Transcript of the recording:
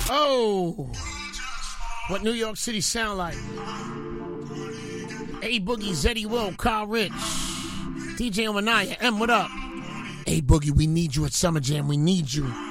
Oh, what New York City sound like? A Boogie, Zeddy Will, Kyle Rich, DJ Omanaya, M, what up? A Boogie, we need you at Summer Jam. We need you.